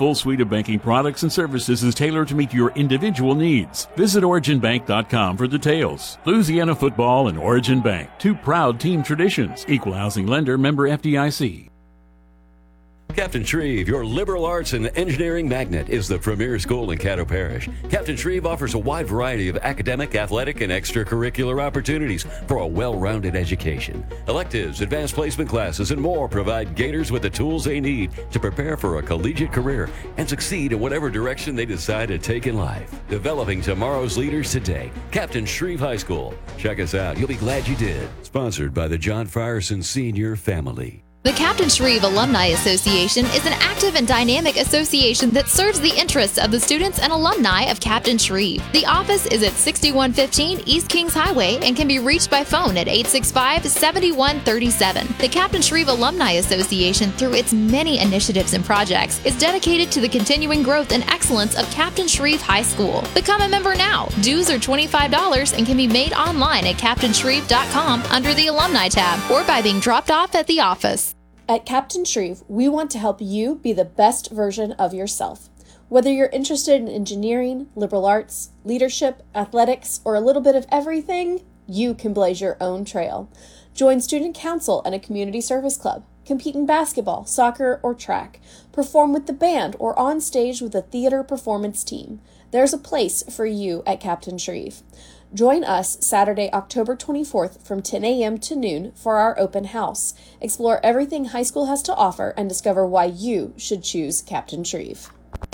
full suite of banking products and services is tailored to meet your individual needs. Visit OriginBank.com for details. Louisiana Football and Origin Bank, two proud team traditions. Equal housing lender, member FDIC. Captain Shreve, your liberal arts and engineering magnet, is the premier school in Caddo Parish. Captain Shreve offers a wide variety of academic, athletic, and extracurricular opportunities for a well-rounded education. Electives, advanced placement classes, and more provide Gators with the tools they need to prepare for a collegiate career and succeed in whatever direction they decide to take in life. Developing tomorrow's leaders today. Captain Shreve High School. Check us out. You'll be glad you did. Sponsored by the John Frierson Senior Family. The Captain Shreve Alumni Association is an active and dynamic association that serves the interests of the students and alumni of Captain Shreve. The office is at 6115 East Kings Highway and can be reached by phone at 865-7137. The Captain Shreve Alumni Association, through its many initiatives and projects, is dedicated to the continuing growth and excellence of Captain Shreve High School. Become a member now. Dues are $25 and can be made online at CaptainShreve.com under the Alumni tab or by being dropped off at the office. At Captain Shreve, we want to help you be the best version of yourself. Whether you're interested in engineering, liberal arts, leadership, athletics, or a little bit of everything, you can blaze your own trail. Join student council and a community service club. Compete in basketball, soccer, or track. Perform with the band or on stage with a theater performance team. There's a place for you at Captain Shreve. Join us Saturday, October 24th from 10 a.m. to noon for our open house. Explore everything high school has to offer and discover why you should choose Captain Shreve.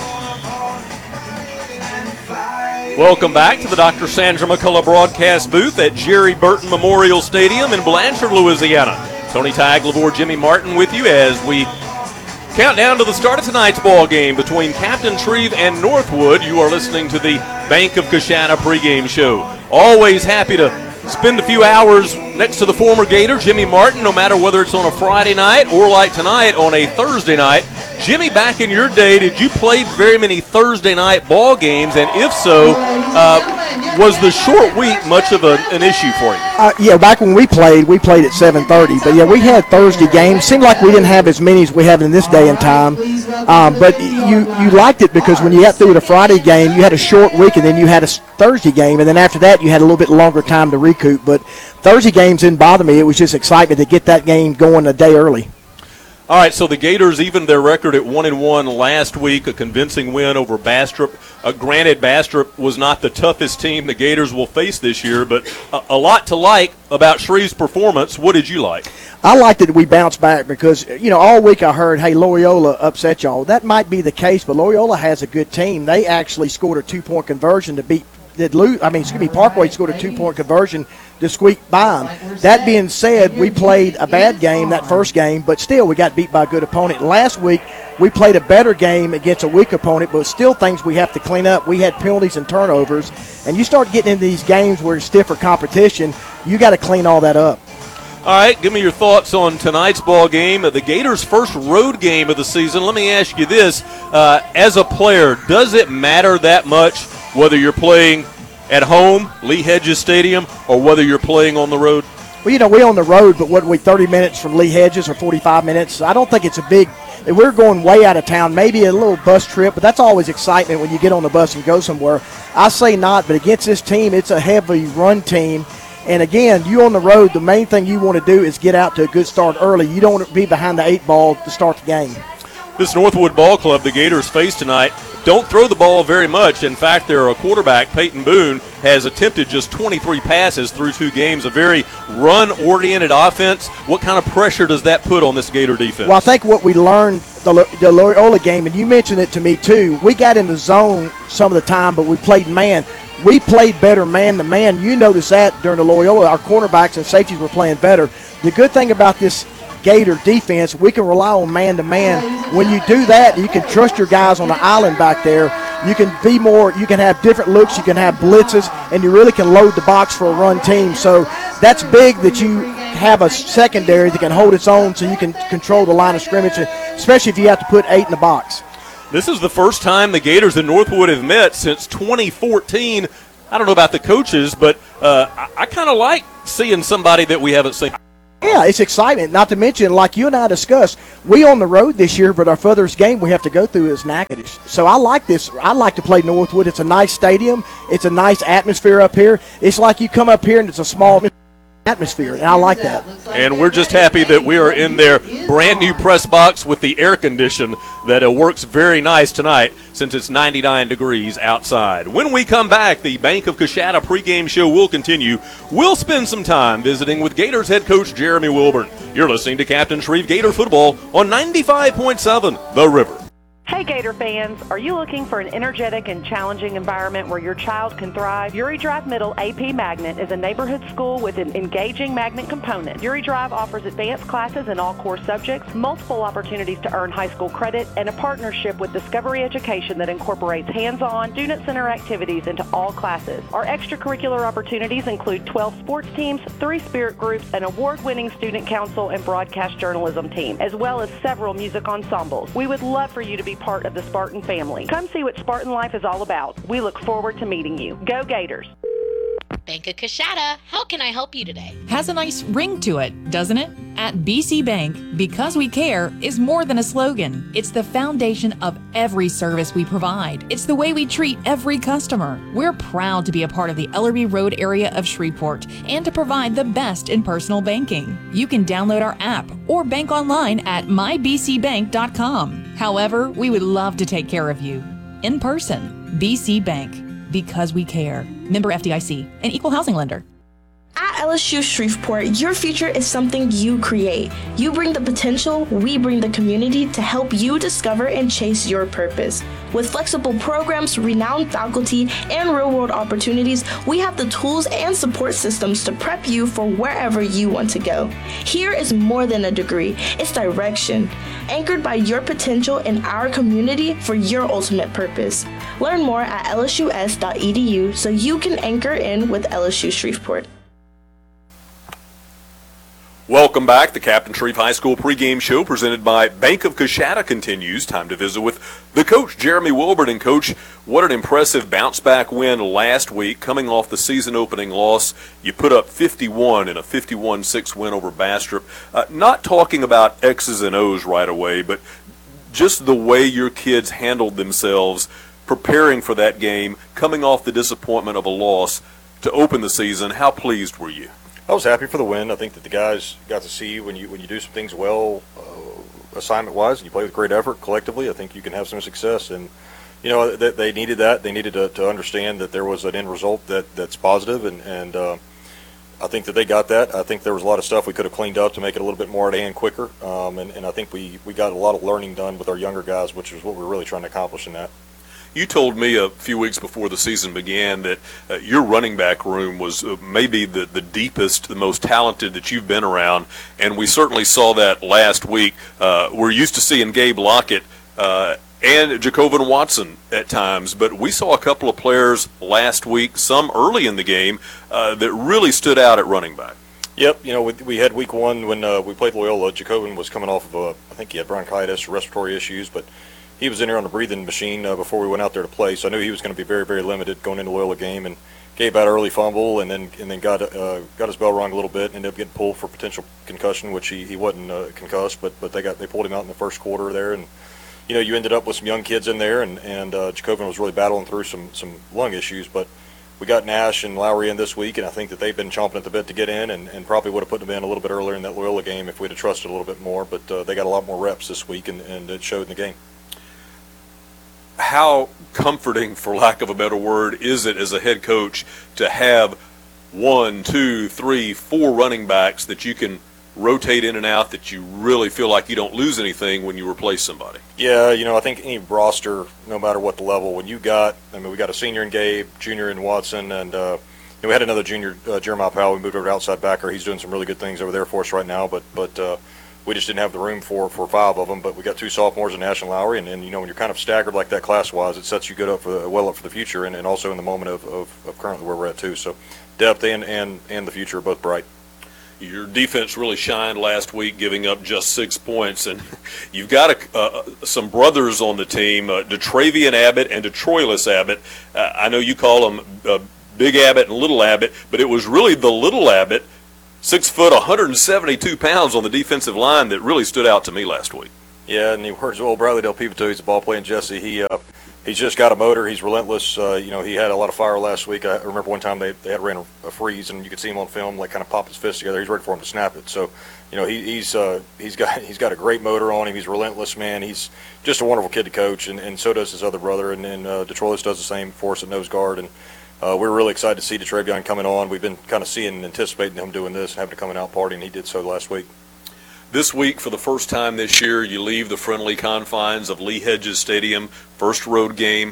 Welcome back to the Dr. Sandra McCullough broadcast booth at Jerry Burton Memorial Stadium in Blanchard, Louisiana. Tony Tagliavore, Jimmy Martin with you as we count down to the start of tonight's ball game between Captain Shreve and Northwood. You are listening to the Bank of Coshana pregame show. Always happy to spend a few hours next to the former Gator, Jimmy Martin, no matter whether it's on a Friday night or like tonight on a Thursday night. Jimmy, back in your day, did you play very many Thursday night ball games? And if so, was the short week much of an issue for you? Yeah, back when we played at 7:30. But, yeah, we had Thursday games. Seemed like we didn't have as many as we have in this day and time. But you liked it because when you got through with a Friday game, you had a short week, and then you had a Thursday game. And then after that, you had a little bit longer time to recoup. But Thursday games didn't bother me. It was just excitement to get that game going a day early. All right, so the Gators evened their record at 1-1 last week, a convincing win over Bastrop. Granted, Bastrop was not the toughest team the Gators will face this year, but a lot to like about Shreve's performance. What did you like? I liked that we bounced back because, all week I heard, hey, Loyola upset y'all. That might be the case, but Loyola has a good team. They actually scored a two-point conversion to beat Parkway scored a two-point conversion to squeak by them. That being said, we played a bad game that first game, but still we got beat by a good opponent. Last week we played a better game against a weak opponent, but still things we have to clean up. We had penalties and turnovers, and you start getting into these games where it's stiffer competition, you got to clean all that up. All right, give me your thoughts on tonight's ball game, the Gators' first road game of the season. Let me ask you this. As a player, does it matter that much whether you're playing at home, Lee Hedges Stadium, or whether you're playing on the road? Well, we're on the road, but what are we, 30 minutes from Lee Hedges or 45 minutes? I don't think it's a big – we're going way out of town, maybe a little bus trip, but that's always excitement when you get on the bus and go somewhere. I say not, but against this team, it's a heavy run team. And, again, you on the road, the main thing you want to do is get out to a good start early. You don't want to be behind the 8 ball to start the game. This Northwood ball club the Gators face tonight don't throw the ball very much. In fact, their quarterback, Peyton Boone, has attempted just 23 passes through 2 games, a very run-oriented offense. What kind of pressure does that put on this Gator defense? Well, I think what we learned the Loyola game, and you mentioned it to me too, we got in the zone some of the time, but we played man. We played better man-to-man. You noticed that during the Loyola. Our cornerbacks and safeties were playing better. The good thing about this Gator defense, we can rely on man-to-man. When you do that, you can trust your guys on the island back there. You can be more, you can have different looks, you can have blitzes, and you really can load the box for a run team. So that's big that you have a secondary that can hold its own so you can control the line of scrimmage, especially if you have to put 8 in the box. This is the first time the Gators and Northwood have met since 2014. I don't know about the coaches, but I kind of like seeing somebody that we haven't seen. Yeah, it's excitement. Not to mention, like you and I discussed, we on the road this year, but our furthest game we have to go through is Natchitoches. So I like this. I like to play Northwood. It's a nice stadium. It's a nice atmosphere up here. It's like you come up here and it's a small atmosphere, and I like that. And we're just happy that we are in their brand new press box with the air condition that works very nice tonight since it's 99 degrees outside. When we come back, the Bank of Coshada pregame show will continue. We'll spend some time visiting with Gators head coach Jeremy Wilburn. You're listening to Captain Shreve Gator Football on 95.7 The River. Hey Gator fans, are you looking for an energetic and challenging environment where your child can thrive? Uri Drive Middle AP Magnet is a neighborhood school with an engaging magnet component. Uri Drive offers advanced classes in all core subjects, multiple opportunities to earn high school credit, and a partnership with Discovery Education that incorporates hands-on, student-centered activities into all classes. Our extracurricular opportunities include 12 sports teams, 3 spirit groups, an award-winning student council and broadcast journalism team, as well as several music ensembles. We would love for you to be part of the Spartan family. Come see what Spartan life is all about. We look forward to meeting you. Go Gators! Bank of Coshada, how can I help you today? Has a nice ring to it, doesn't it? At BC Bank, because we care is more than a slogan. It's the foundation of every service we provide. It's the way we treat every customer. We're proud to be a part of the Ellerby Road area of Shreveport and to provide the best in personal banking. You can download our app or bank online at mybcbank.com. However, we would love to take care of you in person. BC Bank, because we care. Member FDIC, an equal housing lender. At LSU Shreveport, your future is something you create. You bring the potential, we bring the community to help you discover and chase your purpose. With flexible programs, renowned faculty, and real-world opportunities, we have the tools and support systems to prep you for wherever you want to go. Here is more than a degree, it's direction, anchored by your potential in our community for your ultimate purpose. Learn more at lsus.edu so you can anchor in with LSU Shreveport. Welcome back. The Captain Shreve High School pregame show presented by Bank of Coshada continues. Time to visit with the coach, Jeremy Wilburn. And, Coach, what an impressive bounce-back win last week. Coming off the season-opening loss, you put up 51 in a 51-6 win over Bastrop. Not talking about X's and O's right away, but just the way your kids handled themselves preparing for that game, coming off the disappointment of a loss to open the season. How pleased were you? I was happy for the win. I think that the guys got to see when you do some things well, assignment-wise, and you play with great effort collectively, I think you can have some success. And, you know, they needed that. They needed to understand that there was an end result that's positive, and I think that they got that. I think there was a lot of stuff we could have cleaned up to make it a little bit more at hand quicker, and I think we got a lot of learning done with our younger guys, which is what we're really trying to accomplish in that. You told me a few weeks before the season began that your running back room was maybe the deepest, the most talented that you've been around, and we certainly saw that last week. We're used to seeing Gabe Lockett and Jacobin Watson at times, but we saw a couple of players last week, some early in the game, that really stood out at running back. Yep, you know, we had week one when we played Loyola. Jacobin was coming off of I think he had bronchitis, respiratory issues, but he was in there on the breathing machine before we went out there to play, so I knew he was going to be very, very limited going into the Loyola game. And Gabe had an early fumble, and then got his bell rung a little bit, and ended up getting pulled for potential concussion, which he wasn't concussed, but they pulled him out in the first quarter there, and you know, you ended up with some young kids in there, and Jacobin was really battling through some lung issues, but we got Nash and Lowry in this week, and I think that they've been chomping at the bit to get in, and probably would have put them in a little bit earlier in that Loyola game if we'd have trusted a little bit more, but they got a lot more reps this week, and it showed in the game. How comforting, for lack of a better word, is it as a head coach to have 1, 2, 3, 4 running backs that you can rotate in and out, that you really feel like you don't lose anything when you replace somebody? Yeah, you know, I think any roster, no matter what the level, when you got, I mean, we got a senior in Gabe, junior in Watson, and we had another junior, Jeremiah Powell. We moved over to outside backer. He's doing some really good things over there for us right now, but we just didn't have the room for 5 of them. But we got 2 sophomores in Nash and Lowry, and you know, when you're kind of staggered like that class-wise, it sets you good up well up for the future, and also in the moment of currently where we're at too. So depth and the future are both bright. Your defense really shined last week, giving up just 6 points, and you've got some brothers on the team, DeTravian Abbott and DeTroilus Abbott. I know you call them Big Abbott and Little Abbott, but it was really the Little Abbott 6 foot, 172 pounds on the defensive line that really stood out to me last week. Yeah, and he works well. Bradley Del Pivito, he's a ball playing Jesse. He's just got a motor. He's relentless. He had a lot of fire last week. I remember one time they had ran a freeze, and you could see him on film, like kind of pop his fist together. He's ready for him to snap it. So, he's got a great motor on him. He's relentless, man. He's just a wonderful kid to coach, and so does his other brother. And Detroit does the same for us at nose guard. And we're really excited to see DeTrevion coming on. We've been kind of seeing and anticipating him doing this and having to come out party, and he did so last week. This week, for the first time this year, you leave the friendly confines of Lee Hedges Stadium, first road game.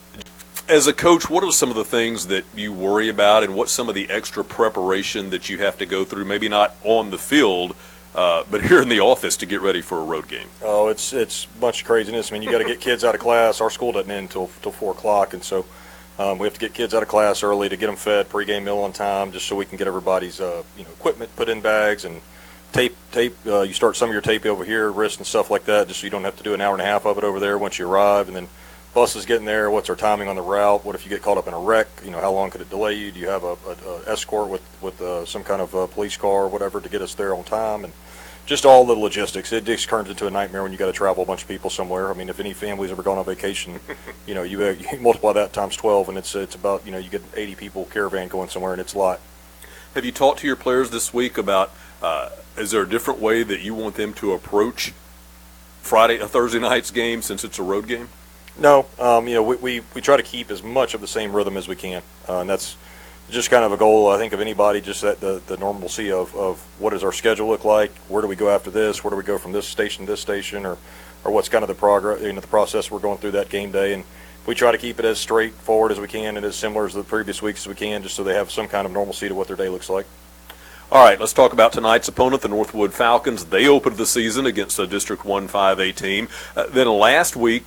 As a coach, what are some of the things that you worry about, and what's some of the extra preparation that you have to go through, maybe not on the field, but here in the office to get ready for a road game? Oh, it's a bunch of craziness. I mean, you got to get kids out of class. Our school doesn't end until 4 o'clock, and so we have to get kids out of class early to get them fed pregame meal on time, just so we can get everybody's equipment put in bags and tape. You start some of your tape over here, wrist and stuff like that, just so you don't have to do an hour and a half of it over there once you arrive. And then buses getting there, what's our timing on the route? What if you get caught up in a wreck? How long could it delay you? Do you have a escort with some kind of police car or whatever to get us there on time? And just all the logistics. It just turns into a nightmare when you got to travel a bunch of people somewhere. I mean, if any family's ever gone on vacation, you multiply that times 12, and it's about you get 80 people caravan going somewhere, and it's a lot. Have you talked to your players this week about? Is there a different way that you want them to approach Thursday night's game since it's a road game? No, we try to keep as much of the same rhythm as we can, and that's just kind of a goal, I think, of anybody. Just that the normalcy of what does our schedule look like? Where do we go after this? Where do we go from this station to this station, or what's kind of the progress, the process we're going through that game day? And we try to keep it as straightforward as we can and as similar as the previous weeks as we can, just so they have some kind of normalcy to what their day looks like. All right, let's talk about tonight's opponent, the Northwood Falcons. They opened the season against a District 1 5A team. Then last week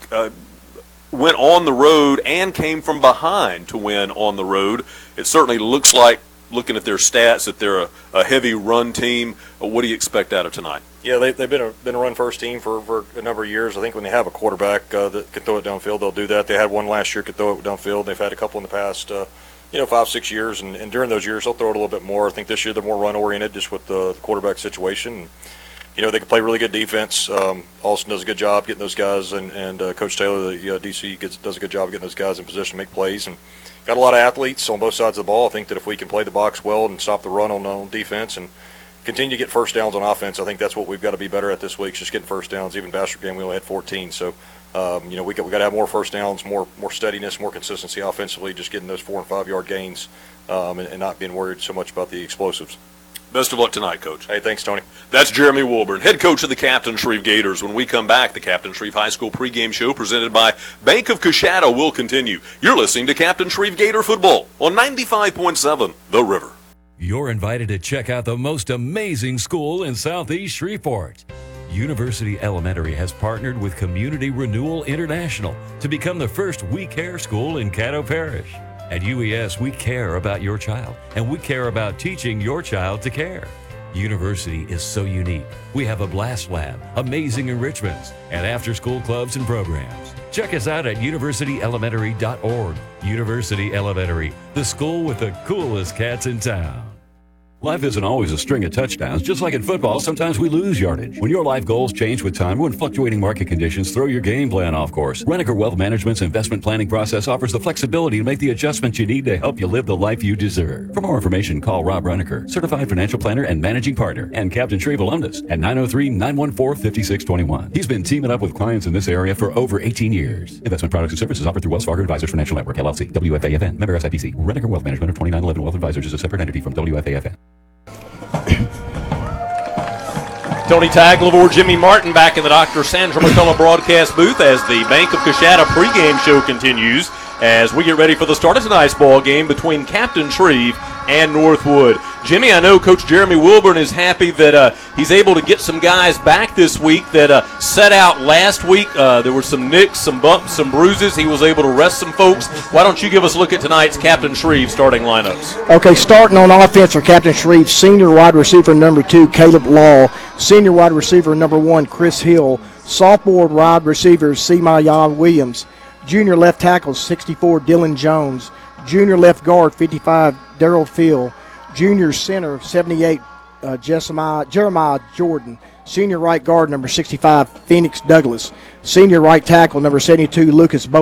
went on the road and came from behind to win on the road. It certainly looks like, looking at their stats, that they're a heavy run team. What do you expect out of tonight? Yeah, they've been a run-first team for a number of years. I think when they have a quarterback that can throw it downfield, they'll do that. They had one last year could throw it downfield. They've had a couple in the past 5-6 years, and during those years they'll throw it a little bit more. I think this year they're more run-oriented just with the quarterback situation. They can play really good defense. Austin does a good job getting those guys, and Coach Taylor, the DC, does a good job of getting those guys in position to make plays. And got a lot of athletes on both sides of the ball. I think that if we can play the box well and stop the run on defense and continue to get first downs on offense, I think that's what we've got to be better at this week, just getting first downs. Even Bastard game, we only had 14. So, we got to have more first downs, more steadiness, more consistency offensively, just getting those 4 and 5 yard gains and not being worried so much about the explosives. Best of luck tonight, Coach. Hey, thanks, Tony. That's Jeremy Wilburn, head coach of the Captain Shreve Gators. When we come back, the Captain Shreve High School pregame show presented by Bank of Coshada will continue. You're listening to Captain Shreve Gator Football on 95.7 The River. You're invited to check out the most amazing school in Southeast Shreveport. University Elementary has partnered with Community Renewal International to become the first We Care school in Caddo Parish. At UES, we care about your child, and we care about teaching your child to care. University is so unique. We have a blast lab, amazing enrichments, and after-school clubs and programs. Check us out at universityelementary.org. University Elementary, the school with the coolest cats in town. Life isn't always a string of touchdowns. Just like in football, sometimes we lose yardage. When your life goals change with time, when fluctuating market conditions throw your game plan off course, Renaker Wealth Management's investment planning process offers the flexibility to make the adjustments you need to help you live the life you deserve. For more information, call Rob Renaker, certified financial planner and managing partner, and Captain Shreve alumnus at 903-914-5621. He's been teaming up with clients in this area for over 18 years. Investment products and services offered through Wells Fargo Advisors Financial Network, LLC, WFAFN, member SIPC. Renaker Wealth Management of 2911 Wealth Advisors is a separate entity from WFAFN. Tony Tagliavore, Jimmy Martin back in the Dr. Sandra McCullough broadcast booth as the Bank of Coshada pregame show continues as we get ready for the start of tonight's ball game between Captain Shreve and Northwood. Jimmy, I know Coach Jeremy Wilburn is happy that he's able to get some guys back this week that set out last week. There were some nicks, some bumps, some bruises. He was able to rest some folks. Why don't you give us a look at tonight's Captain Shreve starting lineups? Okay, starting on offense for Captain Shreve, senior wide receiver number 2, Caleb Law, senior wide receiver number 1, Chris Hill, sophomore wide receiver, Semayan Williams, junior left tackle, 64, Dylan Jones, junior left guard, 55, Darrell Field, junior center, 78, Jeremiah Jordan. Senior right guard, number 65, Phoenix Douglas. Senior right tackle, number 72, Lucas Bowman.